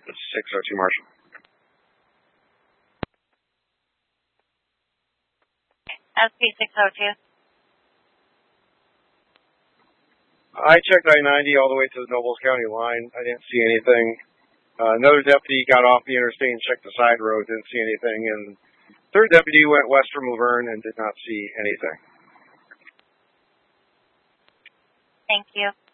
602 Marshall. SP 602. I checked I-90 all the way to the Nobles County line. I didn't see anything. Another deputy got off the interstate and checked the side road, didn't see anything. And third deputy went west from Laverne and did not see anything. Thank you.